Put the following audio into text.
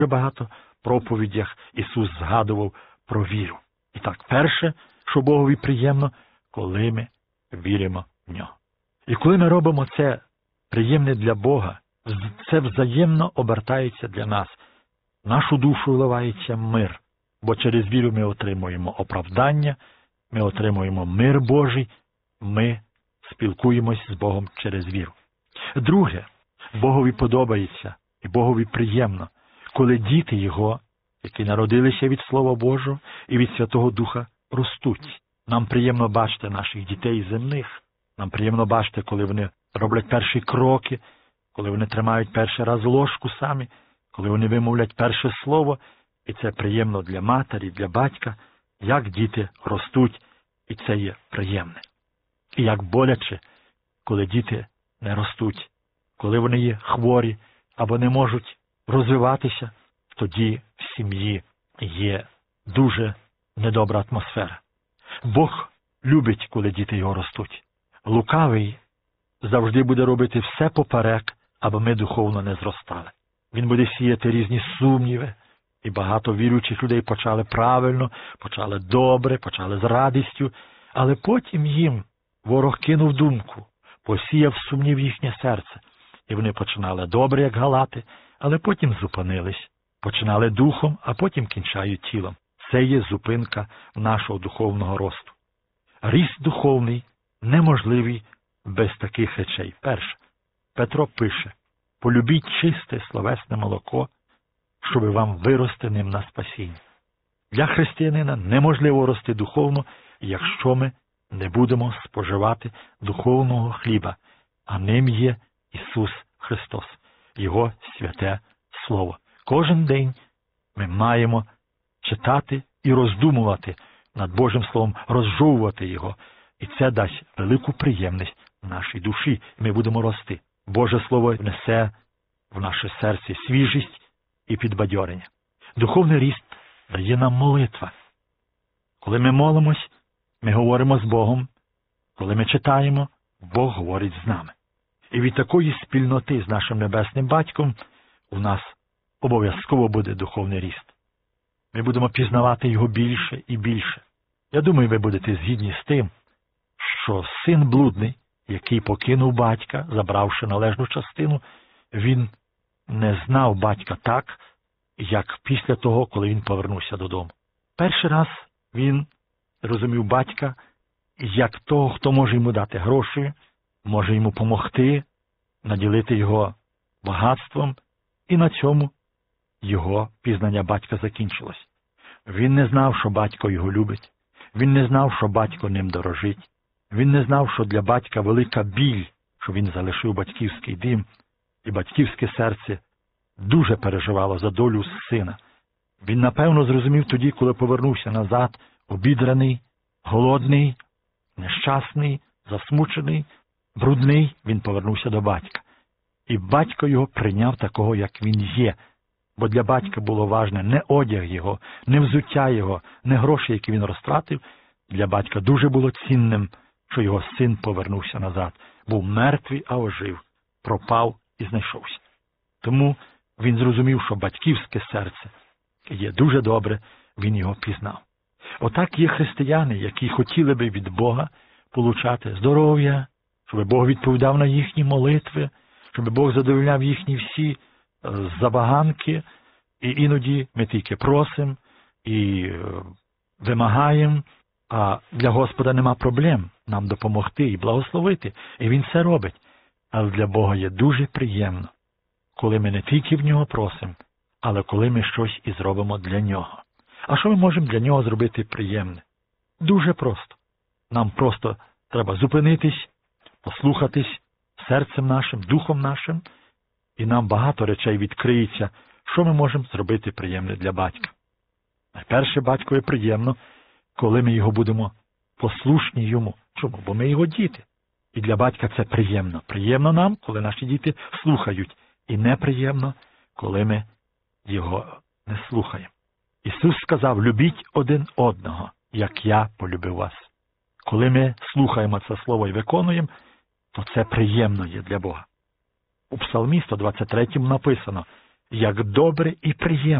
Дуже багато проповідях Ісус згадував про віру. І так, перше, що Богові приємно, коли ми віримо в Нього. І коли ми робимо це приємне для Бога, це взаємно обертається для нас. В нашу душу вливається мир, бо через віру ми отримуємо оправдання, ми отримуємо мир Божий, ми спілкуємось з Богом через віру. Друге, Богові подобається і Богові приємно, коли діти Його, які народилися від Слова Божого і від Святого Духа, ростуть. Нам приємно бачити наших дітей земних, нам приємно бачити, коли вони роблять перші кроки, коли вони тримають перший раз ложку самі, коли вони вимовлять перше слово, і це приємно для матері, для батька, як діти ростуть, і це є приємне. І як боляче, коли діти не ростуть, коли вони є хворі або не можуть розвиватися, тоді в сім'ї є дуже недобра атмосфера. Бог любить, коли діти його ростуть. Лукавий завжди буде робити все поперек, аби ми духовно не зростали. Він буде сіяти різні сумніви, і багато віруючих людей почали правильно, почали добре, почали з радістю, але потім їм ворог кинув думку, посіяв сумнів їхнє серце, і вони починали добре, як галати, але потім зупинились, починали духом, а потім кінчають тілом. Це є зупинка нашого духовного росту. Ріст духовний неможливий без таких речей. Перше, Петро пише: «Полюбіть чисте словесне молоко, щоб вам вирости ним на спасіння». Для християнина неможливо рости духовно, якщо ми не будемо споживати духовного хліба, а ним є Ісус Христос, Його святе Слово. Кожен день ми маємо читати і роздумувати над Божим Словом, розжовувати його, і це дасть велику приємність нашій душі, і ми будемо рости. Боже Слово внесе в наше серце свіжість і підбадьорення. Духовний ріст дає нам молитва. Коли ми молимось, ми говоримо з Богом. Коли ми читаємо, Бог говорить з нами. І від такої спільноти з нашим Небесним Батьком у нас обов'язково буде духовний ріст. Ми будемо пізнавати його більше і більше. Я думаю, ви будете згідні з тим, що син блудний, який покинув батька, забравши належну частину, він не знав батька так, як після того, коли він повернувся додому. Перший раз він розумів батька як того, хто може йому дати гроші, може йому помогти, наділити його багатством, і на цьому його пізнання батька закінчилось. Він не знав, що батько його любить, він не знав, що батько ним дорожить, він не знав, що для батька велика біль, що він залишив батьківський дім, і батьківське серце дуже переживало за долю сина. Він, напевно, зрозумів тоді, коли повернувся назад, обідраний, голодний, нещасний, засмучений, брудний, він повернувся до батька. І батько його прийняв такого, як він є. Бо для батька було важне не одяг його, не взуття його, не гроші, які він розтратив. Для батька дуже було цінним, що його син повернувся назад. Був мертвий, а ожив, пропав і знайшовся. Тому він зрозумів, що батьківське серце є дуже добре, він його пізнав. Отак є християни, які хотіли би від Бога получати здоров'я, щоб Бог відповідав на їхні молитви, щоб Бог задовольняв їхні всі забаганки, і іноді ми тільки просимо і вимагаємо, а для Господа нема проблем нам допомогти і благословити, і Він це робить. Але для Бога є дуже приємно, коли ми не тільки в Нього просимо, але коли ми щось і зробимо для Нього. А що ми можемо для Нього зробити приємне? Дуже просто. Нам просто треба зупинитись, послухатись серцем нашим, духом нашим, і нам багато речей відкриється, що ми можемо зробити приємне для батька. Найперше, батькові приємно, коли ми його будемо послушні йому. Чому? Бо ми його діти. І для батька це приємно. Приємно нам, коли наші діти слухають. І неприємно, коли ми його не слухаємо. Ісус сказав: «Любіть один одного, як я полюбив вас». Коли ми слухаємо це слово і виконуємо, то це приємно є для Бога. У Псалмі 123 написано: як добре і приємно